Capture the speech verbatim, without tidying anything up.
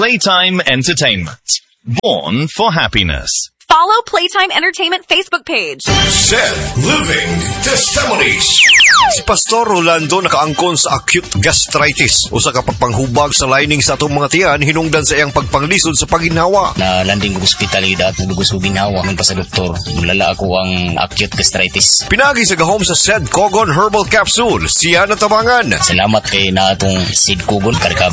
Playtime Entertainment. Born for happiness. Follow Playtime Entertainment Facebook page. Said Living Testimonies. Si Pastor Rolando nakaangkon sa acute gastritis. Usa ka pagpanghubag sa lining sa atong mga tiyan hinungdan sa iyang pagpanglisod sa pagginhawa. Na landing ko ospitalidad, nagugos ko ginhawa ng pa sa doktor. Mulala ako ang acute gastritis. Pinagi sa gahom sa Said Kogon Herbal Capsule. Siya natabangan. Salamat kay na atong Sid Kogon karka